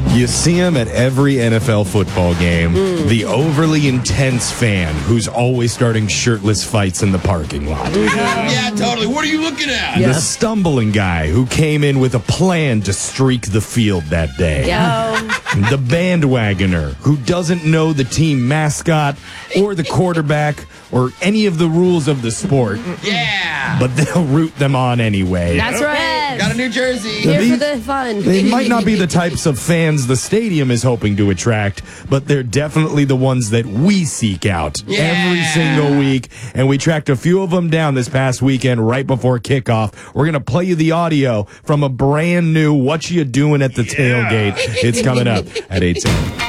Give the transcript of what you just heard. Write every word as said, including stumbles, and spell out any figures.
You see him at every N F L football game. Mm. The overly intense fan who's always starting shirtless fights in the parking lot. Yeah, yeah, totally. What are you looking at? The stumbling guy who came in with a plan to streak the field that day. Yeah. The bandwagoner who doesn't know the team mascot or the quarterback or any of the rules of the sport. Yeah. But they'll root them on anyway. That's right. Got a New Jersey. Here These- for the fun. They might not be the types of fans the stadium is hoping to attract, but they're definitely the ones that we seek out Yeah. every single week. And we tracked a few of them down this past weekend right before kickoff. We're going to play you the audio from a brand new What You Doing at the Tailgate. It's coming up at eight ten.